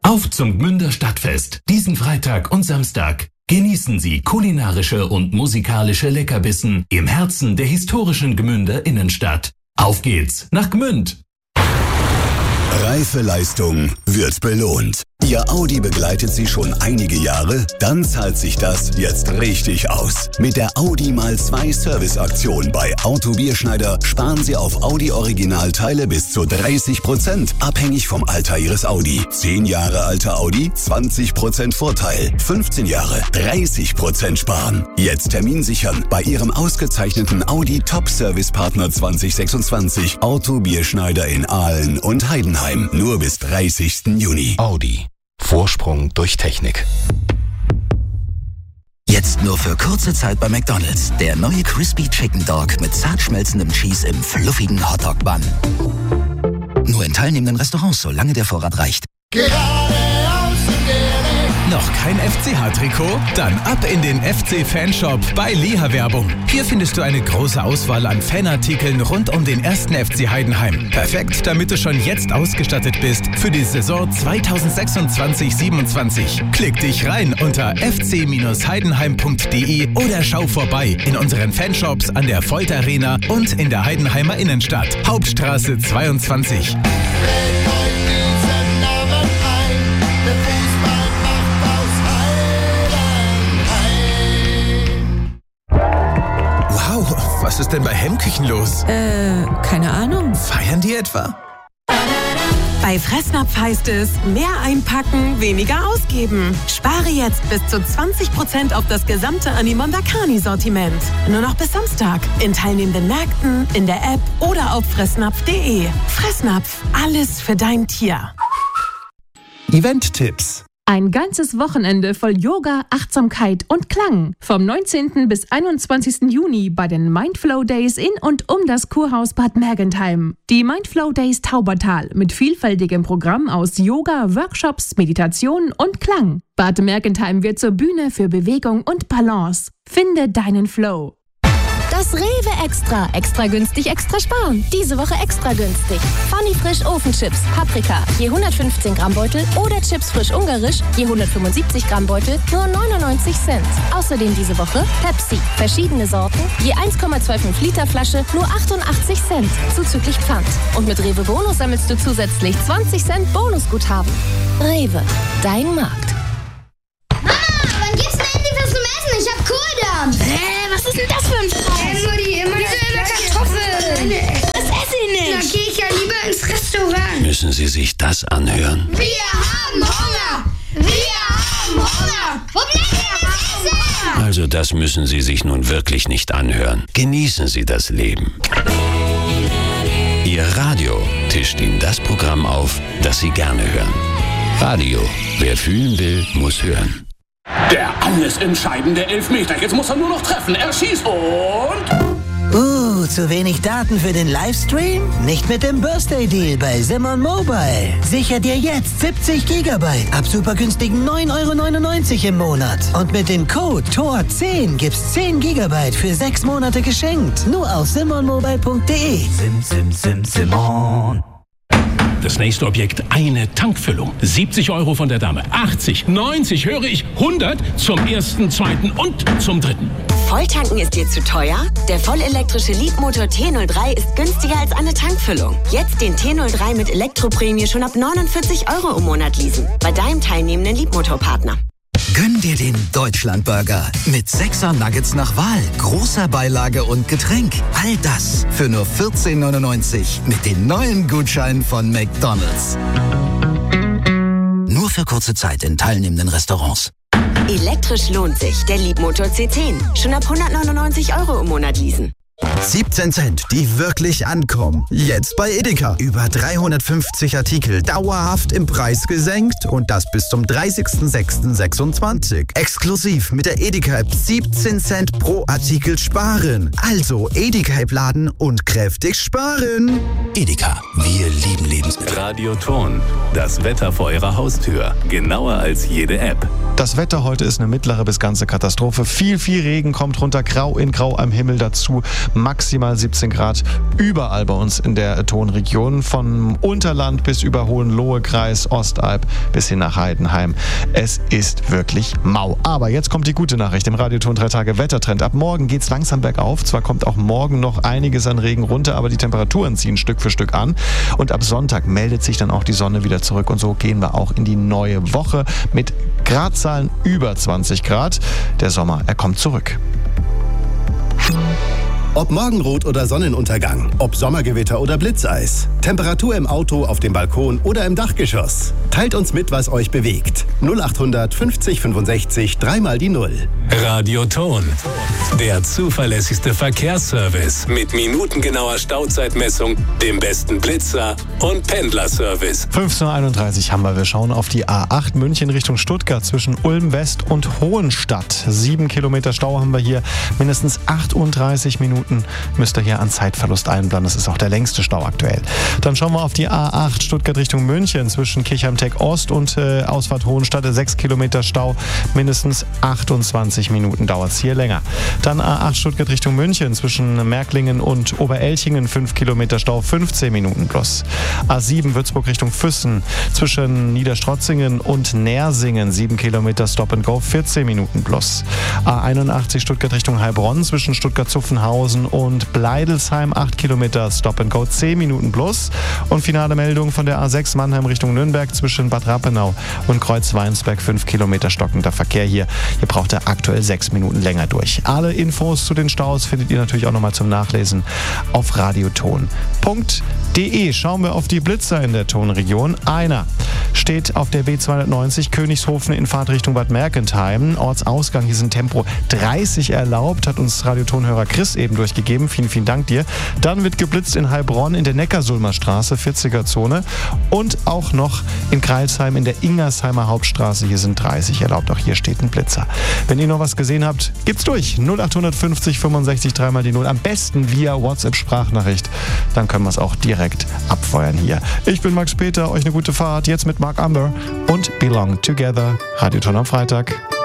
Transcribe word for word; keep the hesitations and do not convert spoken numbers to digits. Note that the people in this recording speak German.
Auf zum Gmünder Stadtfest, diesen Freitag und Samstag. Genießen Sie kulinarische und musikalische Leckerbissen im Herzen der historischen Gmünder Innenstadt. Auf geht's nach Gmünd! Reife Leistung wird belohnt. Ihr Audi begleitet Sie schon einige Jahre? Dann zahlt sich das jetzt richtig aus. Mit der Audi mal zwei Serviceaktion bei Auto Bierschneider sparen Sie auf Audi-Originalteile bis zu dreißig Prozent, abhängig vom Alter Ihres Audi. zehn Jahre alter Audi, zwanzig Prozent Vorteil. fünfzehn Jahre, dreißig Prozent sparen. Jetzt Termin sichern bei Ihrem ausgezeichneten Audi Top-Service-Partner zwanzig sechsundzwanzig. Auto Bierschneider in Aalen und Heidenheim. Nur bis dreißigsten Juni. Audi. Vorsprung durch Technik. Jetzt nur für kurze Zeit bei McDonald's. Der neue Crispy Chicken Dog mit zart schmelzendem Cheese im fluffigen Hotdog-Bun. Nur in teilnehmenden Restaurants, solange der Vorrat reicht. Noch kein F C H-Trikot? Dann ab in den F C-Fanshop bei Liha Werbung. Hier findest du eine große Auswahl an Fanartikeln rund um den ersten F C Heidenheim. Perfekt, damit du schon jetzt ausgestattet bist für die Saison zweitausendsechsundzwanzig siebenundzwanzig. Klick dich rein unter f c heidenheim punkt d e oder schau vorbei in unseren Fanshops an der Volt Arena und in der Heidenheimer Innenstadt. Hauptstraße zweiundzwanzig. Was ist denn bei Hemmküchen los? Äh, keine Ahnung. Feiern die etwa? Bei Fressnapf heißt es, mehr einpacken, weniger ausgeben. Spare jetzt bis zu zwanzig Prozent auf das gesamte Animon Dakani-Sortiment. Nur noch bis Samstag. In teilnehmenden Märkten, in der App oder auf fressnapf punkt de. Fressnapf, alles für dein Tier. Event-Tipps. Ein ganzes Wochenende voll Yoga, Achtsamkeit und Klang. Vom neunzehnten bis einundzwanzigsten Juni bei den Mindflow Days in und um das Kurhaus Bad Mergentheim. Die Mindflow Days Taubertal mit vielfältigem Programm aus Yoga, Workshops, Meditation und Klang. Bad Mergentheim wird zur Bühne für Bewegung und Balance. Finde deinen Flow. Das Rewe Extra. Extra günstig, extra sparen. Diese Woche extra günstig. Funny Frisch Ofenchips, Paprika, je hundertfünfzehn Gramm Beutel oder Chips Frisch Ungarisch, je hundertfünfundsiebzig Gramm Beutel, nur neunundneunzig Cent. Außerdem diese Woche Pepsi, verschiedene Sorten, je eins Komma fünfundzwanzig Liter Flasche, nur achtundachtzig Cent, zuzüglich Pfand. Und mit Rewe Bonus sammelst du zusätzlich zwanzig Cent Bonusguthaben. Rewe, dein Markt. Mama, wann gibt's denn endlich was zum Essen? Ich hab Kohldampf. Hä, was ist denn das für ein Scheiß? Hey, Mutti, immer dieselbe Kartoffel. Das esse ich nicht. Dann gehe ich ja lieber ins Restaurant. Müssen Sie sich das anhören? Wir haben Hunger. Wir haben Hunger. Wo bleibt denn das Essen? Also das müssen Sie sich nun wirklich nicht anhören. Genießen Sie das Leben. Ihr Radio tischt Ihnen das Programm auf, das Sie gerne hören. Radio. Wer fühlen will, muss hören. Der alles entscheidende Elfmeter. Jetzt muss er nur noch treffen. Er schießt und... Uh, zu wenig Daten für den Livestream? Nicht mit dem Birthday Deal bei Simon Mobile. Sicher dir jetzt siebzig Gigabyte ab super günstigen neun Euro neunundneunzig im Monat. Und mit dem Code T O R zehn gibt's zehn Gigabyte für sechs Monate geschenkt. Nur auf simon mobile punkt de. Sim, sim, sim, Simon. Das nächste Objekt, eine Tankfüllung. siebzig Euro von der Dame. achtzig, neunzig, höre ich, hundert zum ersten, zweiten und zum dritten. Volltanken ist dir zu teuer? Der vollelektrische Leapmotor T null drei ist günstiger als eine Tankfüllung. Jetzt den T null drei mit Elektroprämie schon ab neunundvierzig Euro im Monat leasen. Bei deinem teilnehmenden Leapmotor-Partner. Gönn dir den Deutschlandburger mit sechser Nuggets nach Wahl, großer Beilage und Getränk. All das für nur vierzehn neunundneunzig mit den neuen Gutscheinen von McDonald's. Nur für kurze Zeit in teilnehmenden Restaurants. Elektrisch lohnt sich. Der Leapmotor C zehn. Schon ab hundertneunundneunzig Euro im Monat leasen. siebzehn Cent, die wirklich ankommen. Jetzt bei Edeka. Über dreihundertfünfzig Artikel dauerhaft im Preis gesenkt und das bis zum dreißigsten sechsten sechsundzwanzig. Exklusiv mit der Edeka-App siebzehn Cent pro Artikel sparen. Also Edeka-App laden und kräftig sparen. Edeka, wir lieben Lebensmittel. Radio Ton, das Wetter vor Ihrer Haustür. Genauer als jede App. Das Wetter heute ist eine mittlere bis ganze Katastrophe. Viel, viel Regen kommt runter, grau in grau am Himmel dazu. Maximal siebzehn Grad überall bei uns in der Tonregion. Vom Unterland bis über Hohenlohe-Kreis, Ostalb bis hin nach Heidenheim. Es ist wirklich mau. Aber jetzt kommt die gute Nachricht im Radioton drei Tage Wettertrend. Ab morgen geht es langsam bergauf. Zwar kommt auch morgen noch einiges an Regen runter, aber die Temperaturen ziehen Stück für Stück an. Und ab Sonntag meldet sich dann auch die Sonne wieder zurück. Und so gehen wir auch in die neue Woche mit Gradzahlen über zwanzig Grad. Der Sommer, er kommt zurück. Ob Morgenrot oder Sonnenuntergang, ob Sommergewitter oder Blitzeis, Temperatur im Auto, auf dem Balkon oder im Dachgeschoss. Teilt uns mit, was euch bewegt. null acht hundert fünfzig fünfundsechzig, dreimal die Null. Radioton, der zuverlässigste Verkehrsservice mit minutengenauer Stauzeitmessung, dem besten Blitzer und Pendlerservice. fünfzehn Uhr einunddreißig haben wir. Wir schauen auf die A acht München Richtung Stuttgart zwischen Ulm West und Hohenstadt. Sieben Kilometer Stau haben wir hier. Mindestens achtunddreißig Minuten müsst ihr hier an Zeitverlust einplanen. Das ist auch der längste Stau aktuell. Dann schauen wir auf die A acht Stuttgart Richtung München zwischen Kirchheim-Tech Ost und äh, Ausfahrt Hohenstadt. Sechs Kilometer Stau. Mindestens achtundzwanzig Minuten dauert es hier länger. Dann A acht Stuttgart Richtung München zwischen Märklingen und Oberelchingen. Fünf Kilometer Stau. fünfzehn Minuten plus. A sieben Würzburg Richtung Füssen zwischen Niederstrotzingen und Nersingen. Sieben Kilometer Stop and Go. vierzehn Minuten plus. A einundachtzig Stuttgart Richtung Heilbronn zwischen Stuttgart-Zuffenhausen und Bleidelsheim, acht Kilometer Stop and Go, zehn Minuten plus. Und finale Meldung von der A sechs Mannheim Richtung Nürnberg zwischen Bad Rappenau und Kreuzweinsberg, fünf Kilometer stockender Verkehr hier. Hier braucht er aktuell sechs Minuten länger durch. Alle Infos zu den Staus findet ihr natürlich auch nochmal zum Nachlesen auf radioton punkt de. Schauen wir auf die Blitzer in der Tonregion. Einer steht auf der B zweihundertneunzig Königshofen in Fahrtrichtung Bad Mergentheim. Ortsausgang, hier sind Tempo dreißig erlaubt, hat uns Radiotonhörer Chris eben durchgegeben. Vielen, vielen Dank dir. Dann wird geblitzt in Heilbronn in der Neckarsulmer Straße, vierziger Zone. Und auch noch in Kreilsheim in der Ingersheimer Hauptstraße. Hier sind dreißig erlaubt. Auch hier steht ein Blitzer. Wenn ihr noch was gesehen habt, gibt's durch. null acht fünfzig fünfundsechzig, dreimal die Null. Am besten via WhatsApp-Sprachnachricht. Dann können wir es auch direkt abfeuern hier. Ich bin Max Peter. Euch eine gute Fahrt. Jetzt mit Mark Amber und Belong Together. Radioton am Freitag.